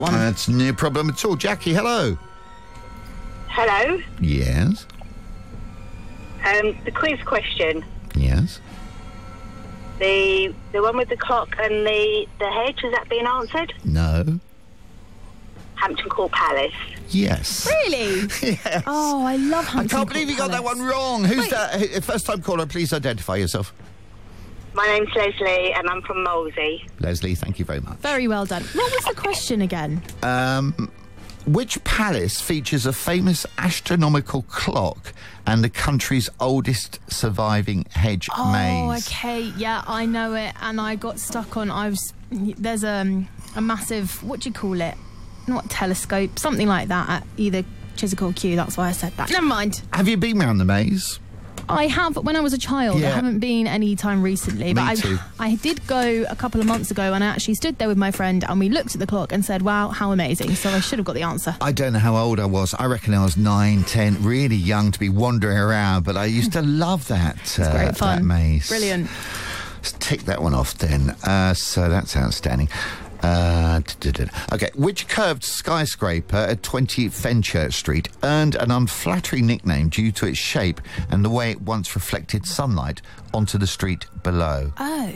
That's no problem at all. Jackie, hello. Hello. Yes. The quiz question. Yes. The one with the clock and the hedge, has that been answered? No. Hampton Court Palace. Yes. Really? Yes. Oh, I love I Hampton can't believe you got that one wrong. Who's that? First time caller, please identify yourself. My name's Leslie and I'm from Molesey. Leslie, thank you very much. Very well done. What was the question again? Which palace features a famous astronomical clock and the country's oldest surviving hedge maze? Oh, okay. Yeah, I know it. And I got stuck on... There's a massive... What do you call it? Not telescope. Something like that at either Chiswick or Kew. That's why I said that. Never mind. Have you been round the maze? I have when I was a child. Yeah. I haven't been any time recently. Me But too. I did go a couple of months ago and I actually stood there with my friend and we looked at the clock and said, wow, how amazing. So I should have got the answer. I don't know how old I was. I reckon I was 9, 10, really young to be wandering around, but I used to love that, Great fun. that maze. Brilliant. Let's tick that one off then. So that's outstanding. Okay, which curved skyscraper at 20 Fenchurch Street earned an unflattering nickname due to its shape and the way it once reflected sunlight onto the street below?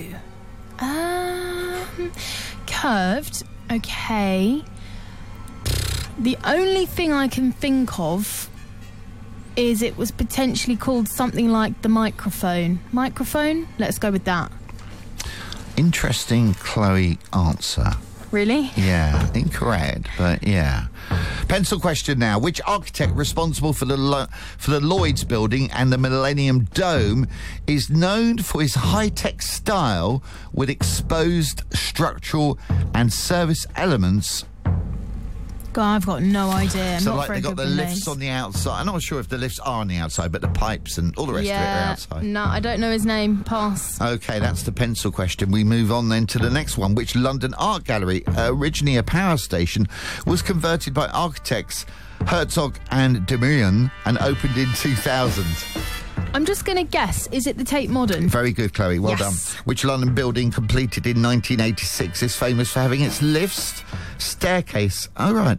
Curved. Okay. The only thing I can think of is it was potentially called something like the microphone. Microphone? Let's go with that. Interesting, Chloe, answer. Really? Yeah, incorrect, but yeah. Pencil question now. Which architect responsible for the Lloyd's building and the Millennium Dome is known for his high-tech style with exposed structural and service elements? God, I've got no idea. I'm So not like very they got good the with lifts names. on the outside. I'm not sure if the lifts are on the outside, but the pipes and all the rest of it are outside. No, I don't know his name. Pass. OK, that's the pencil question. We move on then to the next one. Which London art gallery, originally a power station, was converted by architects Herzog and de Meuron and opened in 2000? I'm just going to guess. Is it the Tate Modern? Very good, Chloe. Well Yes. done. Which London building completed in 1986 is famous for having its lifts, staircase... Oh, right.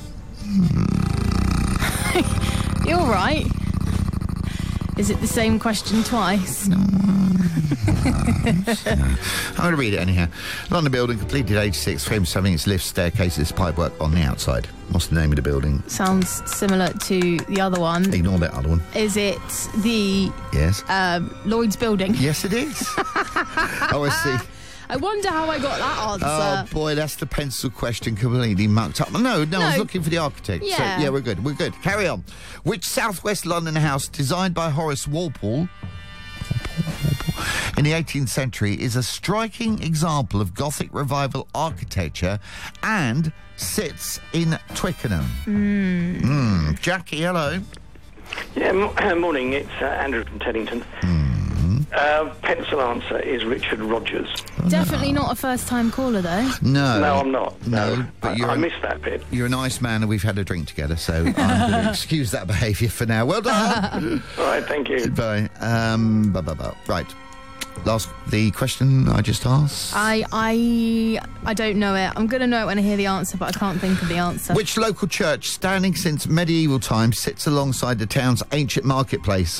You're right. Is it the same question twice? No. I'm going to read it anyhow. London building completed 86, famous for having its lifts, staircases, pipework on the outside. What's the name of the building? Sounds similar to the other one. Ignore that other one. Is it the Yes. Lloyd's building? Yes, it is. Oh, I see. I wonder how I got that Oh, answer. boy, that's the pencil question completely mucked up. No, I was looking for the architect. Yeah. So, yeah, we're good. Carry on. Which southwest London house, designed by Horace Walpole in the 18th century, is a striking example of Gothic revival architecture and sits in Twickenham? Jackie, hello. Yeah, morning. It's Andrew from Teddington. Pencil answer is Richard Rogers. Definitely not a first-time caller, though. No. No, I'm not. No, but I missed that bit. You're a nice man and we've had a drink together, so I'm going to excuse that behaviour for now. Well done. All right, thank you. Goodbye. Right. The question I just asked. I don't know it. I'm going to know it when I hear the answer, but I can't think of the answer. Which local church, standing since medieval times, sits alongside the town's ancient marketplace?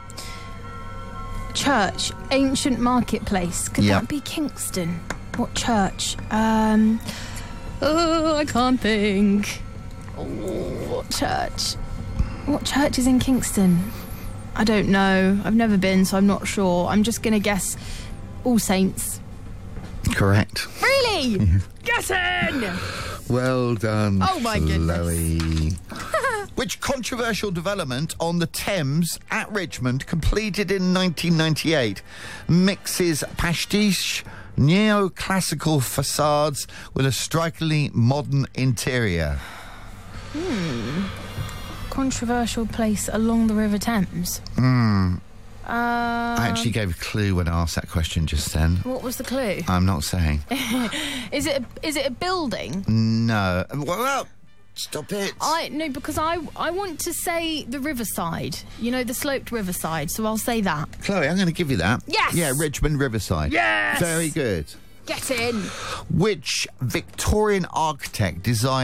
Church, ancient marketplace. Could Yep. that be Kingston? What church? I can't think. What church? What church is in Kingston? I don't know. I've never been, so I'm not sure. I'm just going to guess All Saints. Correct. Really? Guessing! Well done, Oh, my goodness. Chloe. Which controversial development on the Thames at Richmond, completed in 1998, mixes pastiche neoclassical facades with a strikingly modern interior? Controversial place along the River Thames. I actually gave a clue when I asked that question just then. What was the clue? I'm not saying. Is it a building? No. Well, stop it. No, because I want to say the riverside. You know, the sloped riverside. So I'll say that. Chloe, I'm going to give you that. Yes! Yeah, Richmond Riverside. Yes! Very good. Get in. Which Victorian architect designed